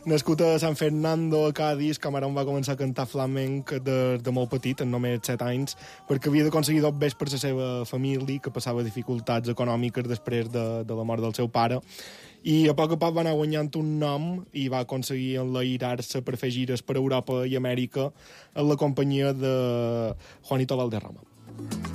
Nascut a San Fernando, a Cádiz, Camarón va començar a cantar flamenc de molt petit, en només 7 anys, perquè havia d'aconseguir dobbers per la seva família, que passava dificultats econòmiques després de la mort del seu pare, i a poc va anar guanyant un nom i va aconseguir enlairar-se per fer gires per Europa i Amèrica en la companyia de Juanito Valderrama.